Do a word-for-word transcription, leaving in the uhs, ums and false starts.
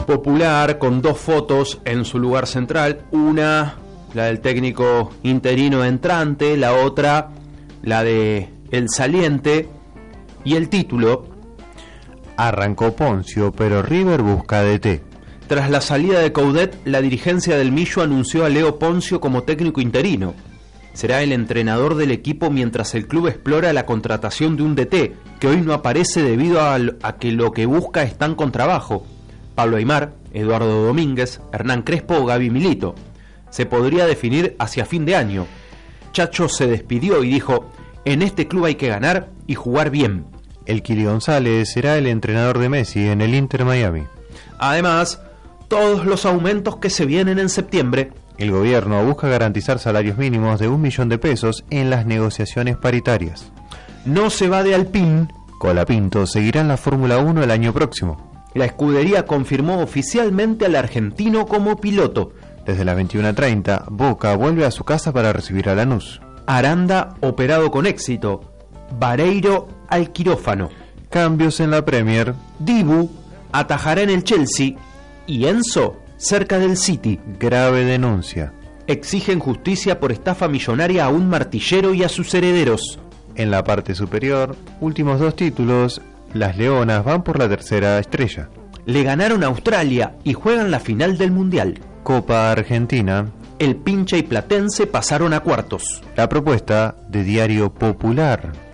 Popular, con dos fotos en su lugar central, una la del técnico interino entrante, la otra la de el saliente, y el título: arrancó Poncio, pero River busca D T. Tras la salida de Coudet, la dirigencia del Millo anunció a Leo Poncio como técnico interino. Será el entrenador del equipo mientras el club explora la contratación de un D T, que hoy no aparece debido a, a que lo que busca están con trabajo. Pablo Aimar, Eduardo Domínguez, Hernán Crespo o Gaby Milito. Se podría definir hacia fin de año. Chacho se despidió y dijo: en este club hay que ganar y jugar bien. El Kili González será el entrenador de Messi en el Inter Miami. Además, todos los aumentos que se vienen en septiembre. El gobierno busca garantizar salarios mínimos de un millón de pesos en las negociaciones paritarias. No se va de Alpine. Colapinto seguirá en la Fórmula uno el año próximo. La escudería confirmó oficialmente al argentino como piloto. Desde las veintiuna treinta, Boca vuelve a su casa para recibir a Lanús. Aranda operado con éxito. Vareiro al quirófano. Cambios en la Premier. Dibu atajará en el Chelsea. Y Enzo cerca del City. Grave denuncia. Exigen justicia por estafa millonaria a un martillero y a sus herederos. En la parte superior, últimos dos títulos, las Leonas van por la tercera estrella. Le ganaron a Australia y juegan la final del Mundial. Copa Argentina. El Pincha y Platense pasaron a cuartos. La propuesta de Diario Popular.